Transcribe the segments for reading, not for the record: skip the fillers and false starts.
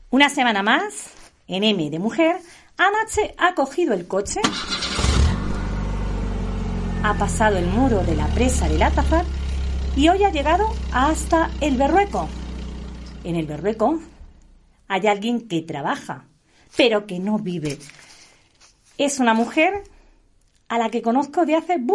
Una semana más, en M de Mujer, Anache ha cogido el coche, ha pasado el muro de la presa del Atazar y hoy ha llegado hasta el Berrueco. En el Berrueco hay alguien que trabaja, pero que no vive. Es una mujer a la que conozco de hace...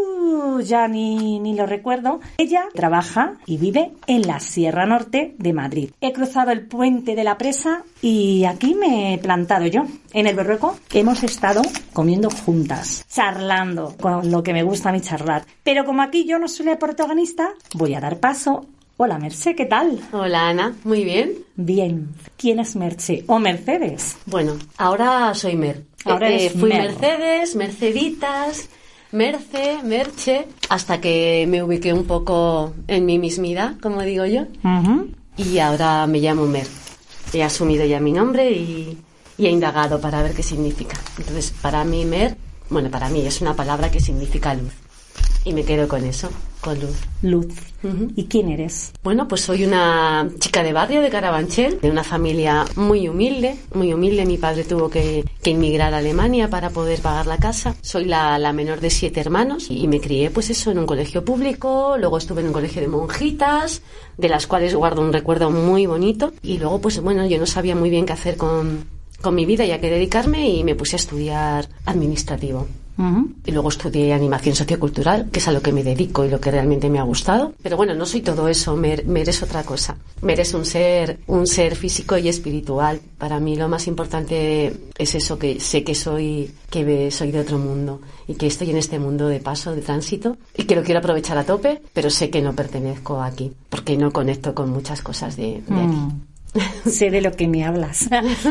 ya ni lo recuerdo. Ella trabaja y vive en la Sierra Norte de Madrid. He cruzado el puente de la presa y aquí me he plantado yo, en el Berrueco. Hemos estado comiendo juntas, charlando, con lo que me gusta a mí charlar. Pero como aquí yo no soy la protagonista, voy a dar paso. Hola, Merche, ¿qué tal? Hola, Ana, muy bien. Bien. ¿Quién es Merche o Mercedes? Bueno, ahora soy Mer. Ahora fui Mer. Mercedes, Merceditas, Merce, Merche, hasta que me ubiqué un poco en mi mismidad, como digo yo. Uh-huh. Y ahora me llamo Mer. He asumido ya mi nombre y he indagado para ver qué significa. Entonces, para mí Mer, para mí es una palabra que significa luz. Y me quedo con eso, con luz. Luz. Uh-huh. ¿Y quién eres? Bueno, pues soy una chica de barrio de Carabanchel, de una familia muy humilde, muy humilde. Mi padre tuvo que emigrar a Alemania para poder pagar la casa. Soy la menor de 7 hermanos y me crié, pues eso, en un colegio público. Luego estuve en un colegio de monjitas, de las cuales guardo un recuerdo muy bonito. Y luego, pues bueno, yo no sabía muy bien qué hacer con mi vida y a qué dedicarme y me puse a estudiar administrativo. Uh-huh. Y luego estudié animación sociocultural, que es a lo que me dedico y lo que realmente me ha gustado. Pero bueno, no soy todo eso, Mer es otra cosa. Mer es un ser físico y espiritual. Para mí lo más importante es eso, que sé que soy de otro mundo y que estoy en este mundo de paso, de tránsito, y que lo quiero aprovechar a tope, pero sé que no pertenezco aquí, porque no conecto con muchas cosas de aquí. Sé de lo que me hablas.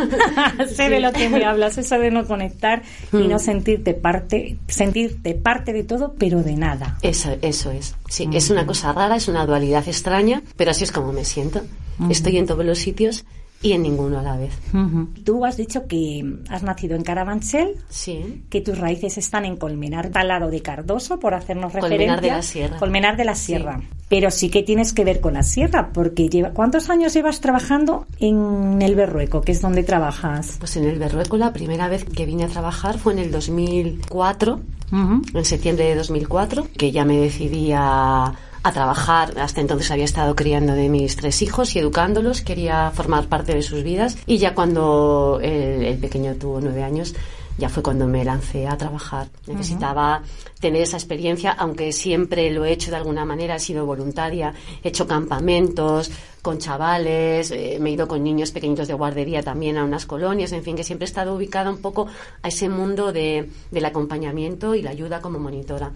Sé de lo que me hablas, eso de no conectar y no sentirte parte de todo, pero de nada. Eso es. Sí, es una cosa rara, es una dualidad extraña, pero así es como me siento. Estoy en todos los sitios y en ninguno a la vez. Tú has dicho que has nacido en Carabanchel, sí, que tus raíces están en Colmenar, al lado de Cardoso, por hacernos referencia. Colmenar de la Sierra. Colmenar de la Sierra. Sí. Pero sí que tienes que ver con la sierra, porque ¿cuántos años llevas trabajando en el Berrueco, que es donde trabajas? Pues en el Berrueco la primera vez que vine a trabajar fue en el 2004, en septiembre de 2004, que ya me decidí a trabajar. Hasta entonces había estado criando de mis 3 hijos y educándolos, quería formar parte de sus vidas, y ya cuando el pequeño tuvo 9 años, ya fue cuando me lancé a trabajar. Necesitaba tener esa experiencia, aunque siempre lo he hecho de alguna manera, he sido voluntaria, he hecho campamentos con chavales, me he ido con niños pequeñitos de guardería también a unas colonias, en fin, que siempre he estado ubicada un poco a ese mundo del acompañamiento y la ayuda como monitora.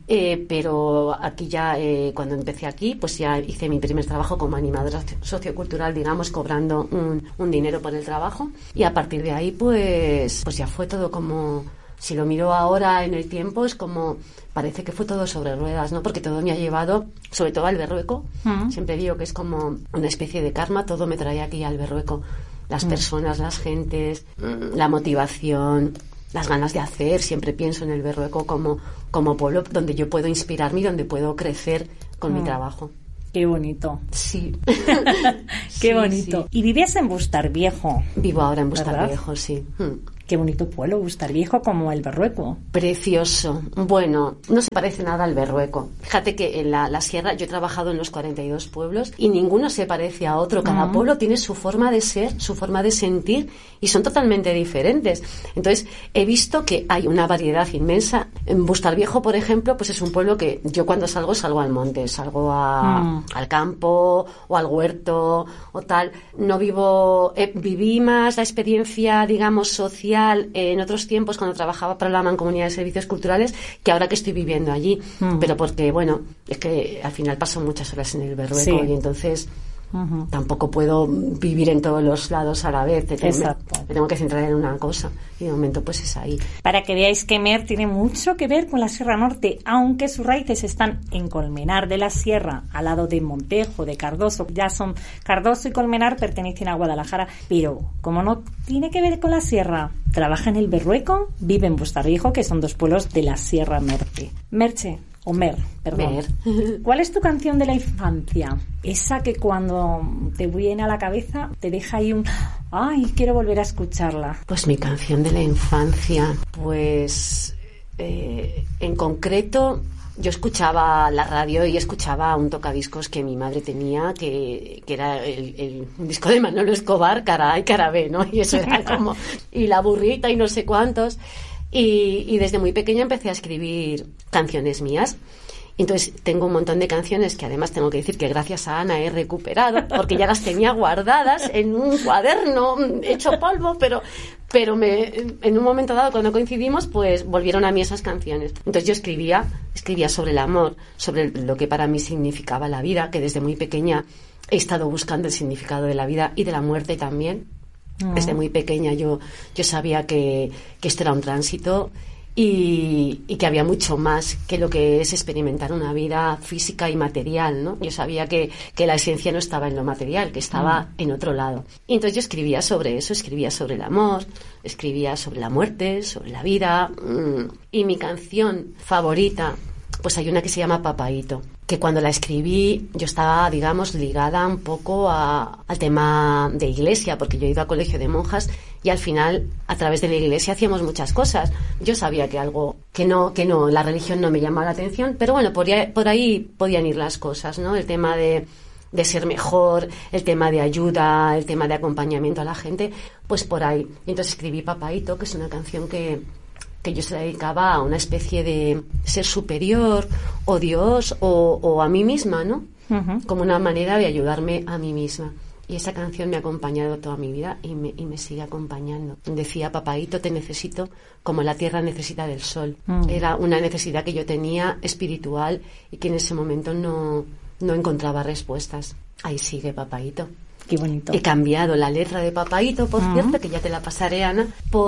Pero aquí ya, cuando empecé aquí, pues ya hice mi primer trabajo como animadora sociocultural, digamos, cobrando un dinero por el trabajo, y a partir de ahí pues ya fue todo como... Si lo miro ahora en el tiempo, es como... Parece que fue todo sobre ruedas, ¿no? Porque todo me ha llevado, sobre todo al Berrueco. Siempre digo que es como una especie de karma, todo me trae aquí al Berrueco. Las personas, las gentes, la motivación, las ganas de hacer. Siempre pienso en el Berrueco como pueblo donde yo puedo inspirarme y donde puedo crecer con mi trabajo. Qué bonito. Sí. Qué bonito. Sí. ¿Y vivías en Bustarviejo? Vivo ahora en Bustarviejo, sí. Qué bonito pueblo, Bustarviejo, como el Berrueco. Precioso. Bueno, no se parece nada al Berrueco. Fíjate que en la sierra yo he trabajado en los 42 pueblos y ninguno se parece a otro. Cada pueblo tiene su forma de ser, su forma de sentir, y son totalmente diferentes. Entonces, he visto que hay una variedad inmensa. En Bustarviejo, por ejemplo, pues es un pueblo que yo cuando salgo al monte, salgo al campo o al huerto o tal. No viví más la experiencia, digamos, social en otros tiempos cuando trabajaba para la Mancomunidad de Servicios Culturales que ahora que estoy viviendo allí. Pero porque, bueno, es que al final paso muchas horas en el Berrueco, y entonces tampoco puedo vivir en todos los lados a la vez. Me tengo que centrar en una cosa, y de momento pues es ahí. Para que veáis que Mer tiene mucho que ver con la Sierra Norte, aunque sus raíces están en Colmenar de la Sierra, al lado de Montejo, de Cardoso. Cardoso y Colmenar pertenecen a Guadalajara, pero como no tiene que ver con la Sierra, trabaja en el Berrueco, vive en Bustarviejo, que son 2 pueblos de la Sierra Norte. Merche, o Mer, perdón. Mer. ¿Cuál es tu canción de la infancia? Esa que cuando te viene a la cabeza te deja ahí Ay, quiero volver a escucharla. Pues mi canción de la infancia, pues en concreto yo escuchaba la radio y escuchaba un tocadiscos que mi madre tenía, que era un disco de Manolo Escobar, cara A y cara B, ¿no? Y eso era como, y La Burrita y no sé cuántos. Y desde muy pequeña empecé a escribir canciones mías. Entonces tengo un montón de canciones que además tengo que decir que gracias a Ana he recuperado, porque ya las tenía guardadas en un cuaderno hecho polvo, pero en un momento dado cuando coincidimos pues volvieron a mí esas canciones. Entonces yo escribía sobre el amor, sobre lo que para mí significaba la vida, que desde muy pequeña he estado buscando el significado de la vida y de la muerte también. Desde muy pequeña yo sabía que esto era un tránsito y que había mucho más que lo que es experimentar una vida física y material, ¿no? Yo sabía que la esencia no estaba en lo material, que estaba en otro lado. Y entonces yo escribía sobre eso, escribía sobre el amor, escribía sobre la muerte, sobre la vida. Y mi canción favorita, pues hay una que se llama Papaíto, que cuando la escribí yo estaba, digamos, ligada un poco al tema de iglesia, porque yo he ido a colegio de monjas y al final, a través de la iglesia hacíamos muchas cosas. Yo sabía que algo, que no, la religión no me llamaba la atención, pero bueno, por ahí podían ir las cosas, ¿no? El tema de ser mejor, el tema de ayuda, el tema de acompañamiento a la gente, pues por ahí. Y entonces escribí Papaíto, que es una canción que yo se la dedicaba a una especie de ser superior o Dios o a mí misma, ¿no? Uh-huh. Como una manera de ayudarme a mí misma. Y esa canción me ha acompañado toda mi vida y me sigue acompañando. Decía, Papaíto, te necesito como la tierra necesita del sol. Era una necesidad que yo tenía espiritual y que en ese momento no encontraba respuestas. Ahí sigue Papaíto. Qué bonito. He cambiado la letra de Papaíto, por cierto, que ya te la pasaré, Ana,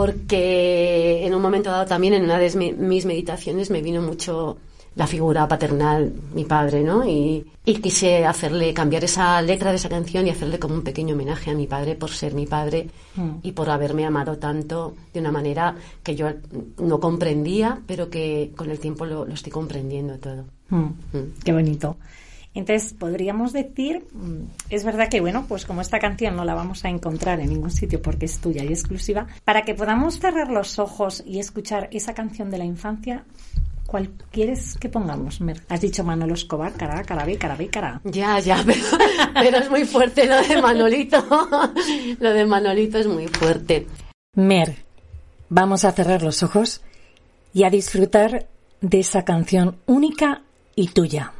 porque en un momento dado también en una de mis meditaciones me vino mucho la figura paternal, mi padre, ¿no? Y quise cambiar esa letra de esa canción y hacerle como un pequeño homenaje a mi padre por ser mi padre y por haberme amado tanto de una manera que yo no comprendía, pero que con el tiempo lo estoy comprendiendo todo. Qué bonito. Entonces, podríamos decir, es verdad que, bueno, pues como esta canción no la vamos a encontrar en ningún sitio porque es tuya y exclusiva, para que podamos cerrar los ojos y escuchar esa canción de la infancia, ¿cuál quieres que pongamos, Mer? Has dicho Manolo Escobar, cara A, cara B, cara B, cara A. Ya, pero es muy fuerte lo de Manolito. Lo de Manolito es muy fuerte. Mer, vamos a cerrar los ojos y a disfrutar de esa canción única y tuya.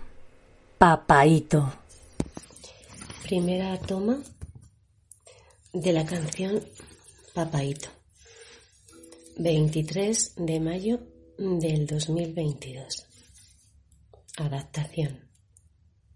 Papaíto. Primera toma de la canción Papaíto. 23 de mayo del 2022. Adaptación.